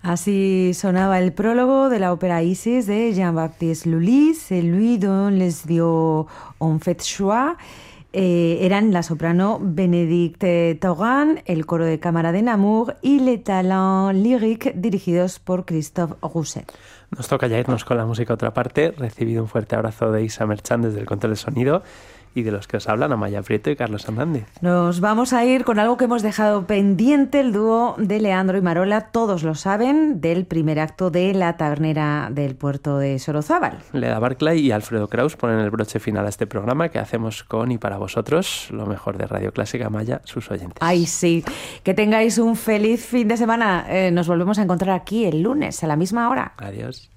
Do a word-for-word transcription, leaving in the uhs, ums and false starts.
Así sonaba el prólogo de la ópera Isis de Jean-Baptiste Lully, celui dont les dieux ont fait choix. Eh, eran la soprano Bénédicte Thorgan, el coro de cámara de Namur y Les Talents Lyriques dirigidos por Christophe Rousset. Nos toca ya irnos con la música a otra parte. Recibido un fuerte abrazo de Isa Merchán desde el control de sonido y de los que os hablan, Amaya Prieto y Carlos Hernández. Nos vamos a ir con algo que hemos dejado pendiente, el dúo de Leandro y Marola, todos lo saben, del primer acto de La Tabernera del Puerto de Sorozábal. Leda Barclay y Alfredo Kraus ponen el broche final a este programa que hacemos con y para vosotros, lo mejor de Radio Clásica, Amaya, sus oyentes. Ay, sí. Que tengáis un feliz fin de semana. Eh, nos volvemos a encontrar aquí el lunes a la misma hora. Adiós.